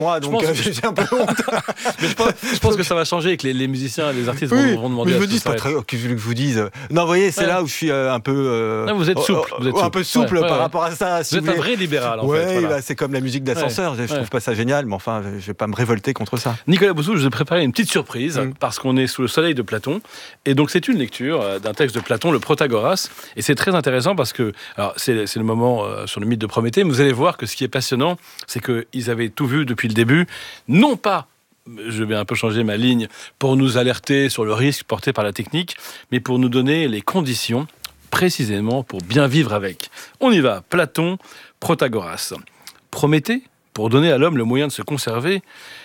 moi, donc j'ai un peu honte. Mais je pense que ça va changer et que les musiciens et les artistes vont demander. Mais je me dis, c'est pas très que je vous dise. Non, vous voyez, c'est là où je suis un peu. Non, vous êtes souple. Un peu souple par rapport à ça. Vous êtes un vrai libéral, en fait. Oui, c'est comme la musique d'ascenseur. Je trouve pas ça génial, mais enfin, je vais pas me révolter contre ça. Nicolas Bouzou, je vous ai préparé une petite surprise parce qu'on est sous le soleil de Platon. Et donc, c'est une lecture d'un texte de Platon, le Protagoras. Et c'est très intéressant parce que, alors, c'est le moment sur le mythe de Prométhée, mais vous allez voir que ce qui est passionnant, c'est qu'ils avaient tout vu depuis le début, non pas, je vais un peu changer ma ligne, pour nous alerter sur le risque porté par la technique, mais pour nous donner les conditions, précisément, pour bien vivre avec. On y va, Platon, Protagoras. Prométhée, pour donner à l'homme le moyen de se conserver,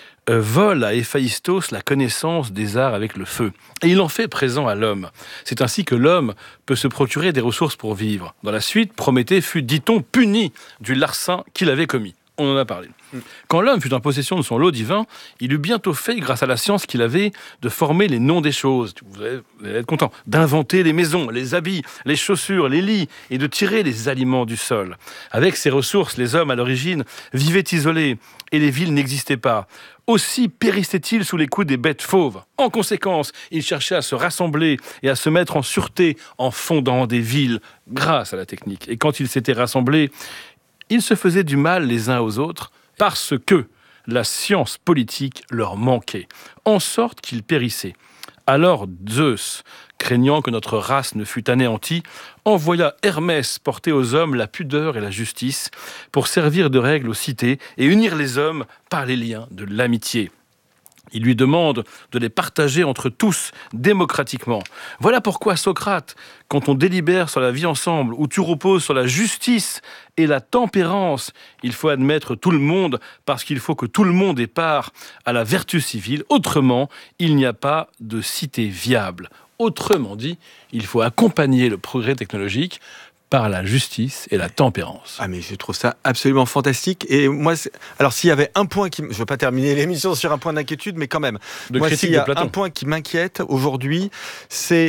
vole à Héphaïstos la connaissance des arts avec le feu. Et il en fait présent à l'homme. C'est ainsi que l'homme peut se procurer des ressources pour vivre. Dans la suite, Prométhée fut, dit-on, puni du larcin qu'il avait commis. On en a parlé. Quand l'homme fut en possession de son lot divin, il eut bientôt fait, grâce à la science qu'il avait, de former les noms des choses. Vous allez être content. D'inventer les maisons, les habits, les chaussures, les lits, et de tirer les aliments du sol. Avec ces ressources, les hommes, à l'origine, vivaient isolés, et les villes n'existaient pas. Aussi périssaient-ils sous les coups des bêtes fauves. En conséquence, ils cherchaient à se rassembler et à se mettre en sûreté en fondant des villes grâce à la technique. Et quand ils s'étaient rassemblés, ils se faisaient du mal les uns aux autres parce que la science politique leur manquait, en sorte qu'ils périssaient. Alors Zeus, craignant que notre race ne fût anéantie, envoya Hermès porter aux hommes la pudeur et la justice pour servir de règle aux cités et unir les hommes par les liens de l'amitié. Il lui demande de les partager entre tous démocratiquement. Voilà pourquoi Socrate, quand on délibère sur la vie ensemble, où tu reposes sur la justice et la tempérance, il faut admettre tout le monde parce qu'il faut que tout le monde ait part à la vertu civile. Autrement, il n'y a pas de cité viable. Autrement dit, il faut accompagner le progrès technologique par la justice et la tempérance. Ah mais je trouve ça absolument fantastique. Et moi, alors s'il y avait un point qui... Je ne veux pas terminer l'émission sur un point d'inquiétude, mais quand même. Moi, s'il y a un point qui m'inquiète aujourd'hui, c'est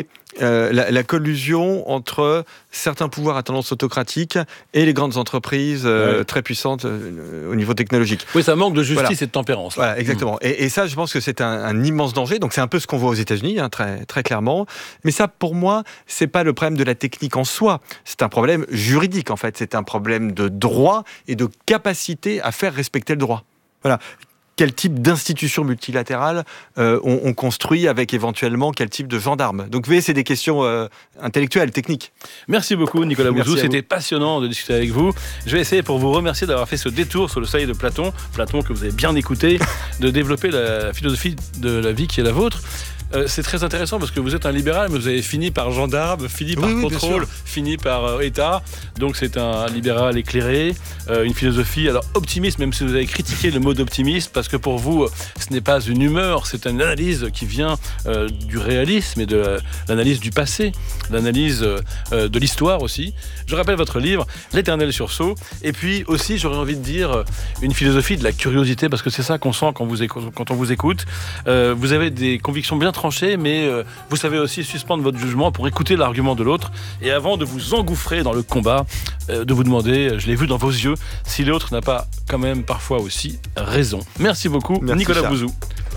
la collusion entre certains pouvoirs à tendance autocratique et les grandes entreprises très puissantes au niveau technologique. Oui, ça manque de justice et de tempérance. Voilà, exactement. Et ça, je pense que c'est un immense danger. Donc c'est un peu ce qu'on voit aux États-Unis, très, très clairement. Mais ça, pour moi, c'est pas le problème de la technique en soi. C'est un problème juridique, en fait. C'est un problème de droit et de capacité à faire respecter le droit. Voilà. Quel type d'institution multilatérale on construit avec éventuellement quel type de gendarme. Donc vous voyez, c'est des questions intellectuelles, techniques. Merci beaucoup Nicolas Bouzou, c'était passionnant de discuter avec vous. Je vais essayer pour vous remercier d'avoir fait ce détour sur le soleil de Platon que vous avez bien écouté, de développer la philosophie de la vie qui est la vôtre. C'est très intéressant parce que vous êtes un libéral, mais vous avez fini par gendarme, fini par contrôle, fini par État. Donc c'est un libéral éclairé, une philosophie alors optimiste, même si vous avez critiqué le mot d'optimiste, parce que pour vous, ce n'est pas une humeur, c'est une analyse qui vient du réalisme et de l'analyse du passé, l'analyse de l'histoire aussi. Je rappelle votre livre, L'éternel sursaut, et puis aussi, j'aurais envie de dire, une philosophie de la curiosité, parce que c'est ça qu'on sent quand on vous écoute. Vous avez des convictions bien tranché, mais vous savez aussi suspendre votre jugement pour écouter l'argument de l'autre et avant de vous engouffrer dans le combat, de vous demander, je l'ai vu dans vos yeux, si l'autre n'a pas quand même parfois aussi raison. Merci beaucoup. Merci Nicolas Bouzou.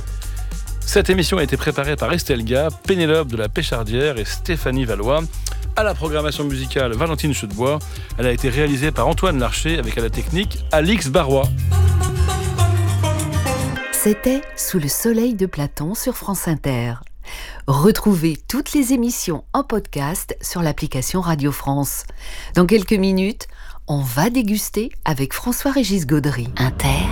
Cette émission a été préparée par Estelle Gars, Pénélope de la Péchardière et Stéphanie Valois. À la programmation musicale, Valentine Chedebois. Elle a été réalisée par Antoine Larcher avec à la technique Alix Barrois. C'était Sous le soleil de Platon sur France Inter. Retrouvez toutes les émissions en podcast sur l'application Radio France. Dans quelques minutes, on va déguster avec François-Régis Gaudry. Inter.